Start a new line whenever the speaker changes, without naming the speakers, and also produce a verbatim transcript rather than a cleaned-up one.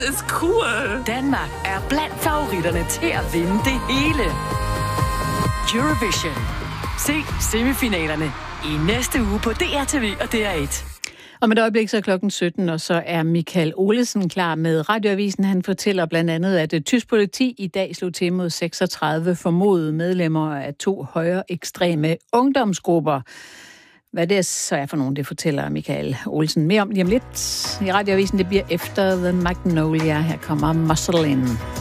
It's cool.
Danmark er blandt favoritterne til at vinde det hele. Eurovision. Se semifinalerne i næste uge på D R T V og D R et.
Om et øjeblik så er klokken sytten, og så er Michael Olesen klar med Radioavisen. Han fortæller blandt andet, at det tysk politi i dag slog til mod seksogtredive formodede medlemmer af to højre ekstreme ungdomsgrupper. Hvad det så er for nogen, det fortæller Michael Olesen mere om lige om lidt. I Radioavisen, det bliver efter The Magnolia. Her kommer Muscle In.